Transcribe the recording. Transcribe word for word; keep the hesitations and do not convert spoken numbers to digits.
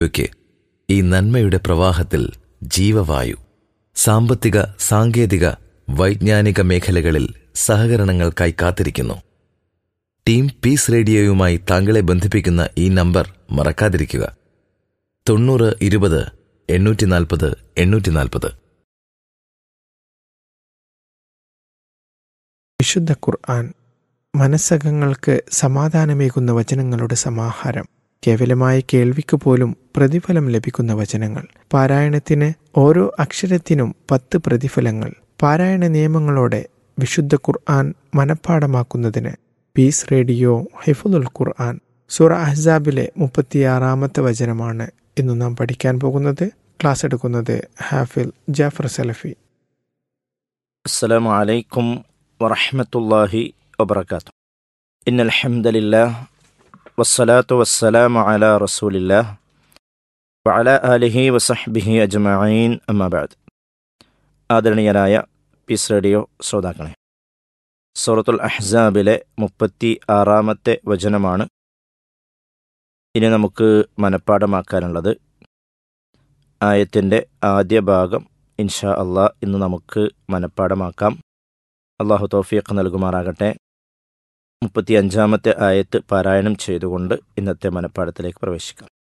യ്ക്ക് ഈ നന്മയുടെ പ്രവാഹത്തിൽ ജീവവായു. സാമ്പത്തിക, സാങ്കേതിക, വൈജ്ഞാനിക മേഖലകളിൽ സഹകരണങ്ങൾക്കായി കാത്തിരിക്കുന്നു. ടീം പീസ് റേഡിയോയുമായി താങ്കളെ ബന്ധിപ്പിക്കുന്ന ഈ നമ്പർ മറക്കാതിരിക്കുക: തൊണ്ണൂറ് ഇരുപത് എണ്ണൂറ്റി നാൽപ്പത് എണ്ണൂറ്റി നാൽപ്പത്. വിശുദ്ധ ഖുർആൻ മനസ്സകങ്ങൾക്ക് സമാധാനമേകുന്ന വചനങ്ങളുടെ സമാഹാരം. കേവലമായ കേൾവിക്ക് പോലും പ്രതിഫലം ലഭിക്കുന്ന വചനങ്ങൾ. പാരായണത്തിന് ഓരോ അക്ഷരത്തിനും പത്ത് പ്രതിഫലങ്ങൾ. പാരായണ നിയമങ്ങളോടെ വിശുദ്ധ ഖുർആൻ മനഃപ്പാഠമാക്കുന്നതിന് പീസ് റേഡിയോ ഹിഫ്ളുൽ ഖുർആൻ. സൂറ അഹ്സാബിലെ മുപ്പത്തിയാറാമത്തെ വചനമാണ് ഇന്ന് നാം പഠിക്കാൻ പോകുന്നത്. ക്ലാസ് എടുക്കുന്നത് ഹാഫിൽ ജാഫർ സലഫി. അസ്സലാമു അലൈക്കും വറഹ്മത്തുള്ളാഹി വബറകാതുഹു. ഇന്നൽ ഹംദലില്ലാഹ് വസ്സലാത്തു വസ്സലാമു അലാ റസൂലില്ലാഹ് വഅലാ ആലിഹി വസഹ്ബിഹി അജ്മഈൻ, അമ്മാ ബഅദ്. ആദരണീയരായ പീസ് റേഡിയോ ശ്രോതാക്കളെ, സൂറത്തുൽ അഹ്സാബിലെ മുപ്പത്തി ആറാമത്തെ വചനമാണ് ഇനി നമുക്ക് മനഃപ്പാഠമാക്കാനുള്ളത്. ആയത്തിൻ്റെ ആദ്യ ഭാഗം ഇൻഷാ അള്ളാഹ് ഇന്ന് നമുക്ക് മനഃപ്പാഠമാക്കാം. അള്ളാഹു തൗഫീഖ് നൽകുമാറാകട്ടെ. മുപ്പത്തി അഞ്ചാമത്തെ ആയത്ത് പാരായണം ചെയ്തുകൊണ്ട് ഇന്നത്തെ മനഃപ്പാഠത്തിലേക്ക് പ്രവേശിക്കാം.